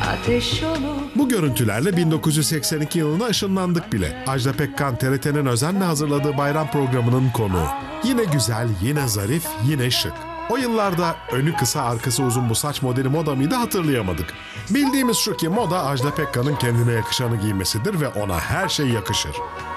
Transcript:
ateş olup. Bu görüntülerle 1982 yılına ışınlandık bile. Ajda Pekkan TRT'nin özenle hazırladığı bayram programının konuğu. Yine güzel, yine zarif, yine şık. O yıllarda önü kısa arkası uzun bu saç modeli moda mıydı hatırlayamadık. Bildiğimiz şu ki moda Ajda Pekkan'ın kendine yakışanı giymesidir ve ona her şey yakışır.